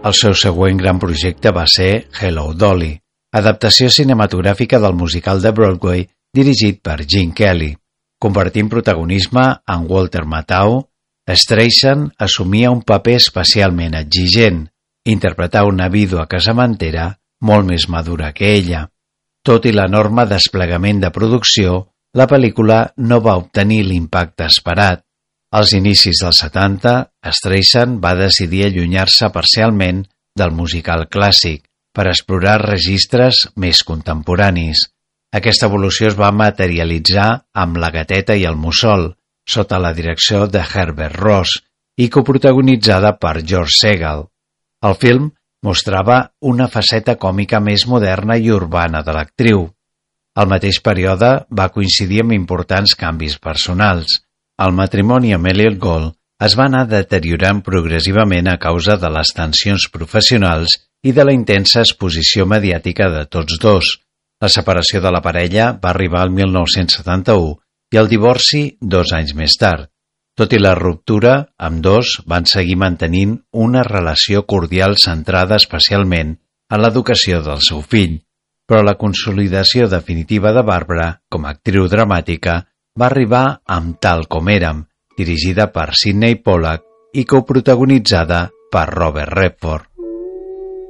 El seu següent gran projecte va ser Hello, Dolly, adaptació cinematogràfica del musical de Broadway dirigit per Gene Kelly. Convertint protagonisme en Walter Matthau, Streisand assumia un paper especialment exigent, interpretar una vídua casamentera molt més madura que ella. Tot i l'enorme desplegament de producció, la pel·lícula no va obtenir l'impacte esperat. Als inicis dels 70, Streisand va decidir allunyar-se parcialment del musical clàssic per explorar registres més contemporanis. Aquesta evolució es va materialitzar amb La gateta i el mussol, sota la direcció de Herbert Ross i coprotagonitzada per George Segal. El film mostrava una faceta còmica més moderna i urbana de l'actriu. Al mateix període va coincidir amb importants canvis personals. El matrimoni amb Elliot Gould es va anar deteriorant progressivament a causa de les tensions professionals i de la intensa exposició mediàtica de tots dos. La separació de la parella va arribar al 1971 i el divorci 2 anys més tard. Tot i la ruptura, ambdós van seguir mantenint una relació cordial centrada especialment en l'educació del seu fill, però la consolidació definitiva de Barbara com a actriu dramàtica va arribar amb Tal com érem, dirigida per Sidney Pollack i coprotagonitzada per Robert Redford.